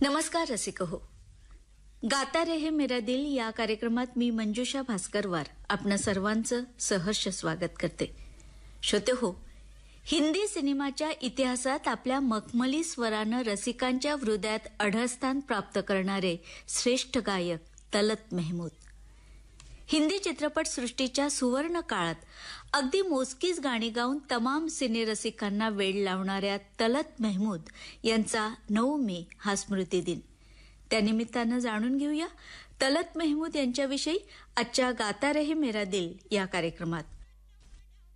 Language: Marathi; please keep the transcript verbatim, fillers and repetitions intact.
नमस्कार रसिक हो. गाता रहे मेरा दिल या कार्यक्रमात मी मंजुषा भास्करवार आपणा सर्वांचं सहर्ष स्वागत करते. श्रोते हो, हिंदी सिनेमाच्या इतिहासात आपल्या मखमली स्वरानं रसिकांच्या हृदयात अढळस्थान प्राप्त करणारे श्रेष्ठ गायक तलत मेहमूद. हिंदी चित्रपट सृष्टीच्या सुवर्ण काळात अगदी मोजकीच गाणी गाऊन तमाम सिनेरसिकांना वेड लावणाऱ्या तलत मेहमूद यांचा नऊ मे हा स्मृती दिन. त्यानिमित्तानं जाणून घेऊया तलत मेहमूद यांच्याविषयी आजच्या गाता रहे मेरा दिल या कार्यक्रमात.